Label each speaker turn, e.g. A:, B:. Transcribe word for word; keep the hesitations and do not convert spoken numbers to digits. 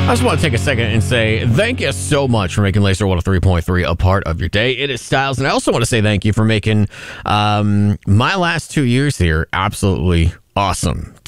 A: I just want to take a second and say thank you so much for making Laser one oh three point three a part of your day. It is Styles, and I also want to say thank you for making um, my last two years here absolutely awesome.